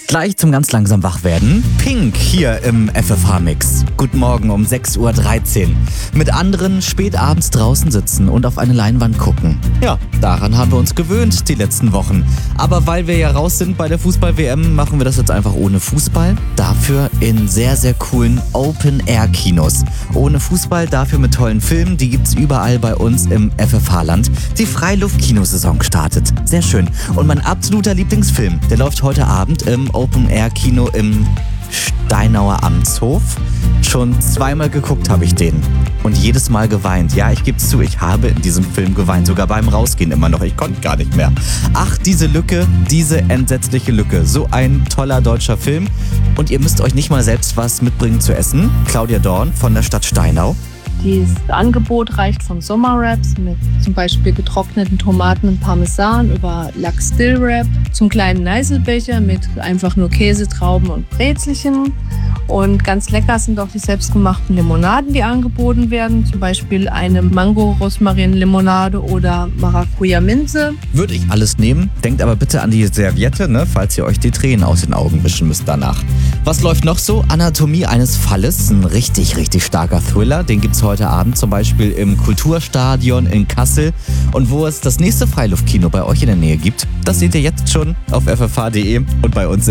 Gleich zum ganz langsam wach werden. Pink hier im FFH-Mix. Guten Morgen um 6.13 Uhr. Mit anderen spät abends draußen sitzen und auf eine Leinwand gucken. Ja, daran haben wir uns gewöhnt die letzten Wochen. Aber weil wir ja raus sind bei der Fußball-WM, machen wir das jetzt einfach ohne Fußball. Dafür in sehr, sehr coolen Open-Air-Kinos. Ohne Fußball, dafür mit tollen Filmen. Die gibt's überall bei uns im FFH-Land. Die Freiluft-Kinosaison startet. Sehr schön. Und mein absoluter Lieblingsfilm, der läuft heute Abend im Open-Air-Kino im Steinauer Amtshof. Schon zweimal geguckt habe ich den und jedes Mal geweint. Ja, ich gebe es zu, ich habe in diesem Film geweint, sogar beim Rausgehen immer noch. Ich konnte gar nicht mehr. Ach, diese Lücke, diese entsetzliche Lücke. So ein toller deutscher Film. Und ihr müsst euch nicht mal selbst was mitbringen zu essen. Claudia Dorn von der Stadt Steinau. Das Angebot reicht von Sommerwraps mit zum Beispiel getrockneten Tomaten und Parmesan über Lachs-Dill-Wrap zum kleinen Neiselbecher mit einfach nur Käse, Trauben und Brezelchen. Und ganz lecker sind auch die selbstgemachten Limonaden, die angeboten werden. Zum Beispiel eine Mango-Rosmarin-Limonade oder Maracuja-Minze. Würde ich alles nehmen. Denkt aber bitte an die Serviette, ne, falls ihr euch die Tränen aus den Augen wischen müsst danach. Was läuft noch so? Anatomie eines Falles. Ein richtig, richtig starker Thriller. Den gibt's heute Abend zum Beispiel im Kulturstadion in Kassel. Und wo es das nächste Freiluftkino bei euch in der Nähe gibt, das seht ihr jetzt schon auf ffh.de und bei uns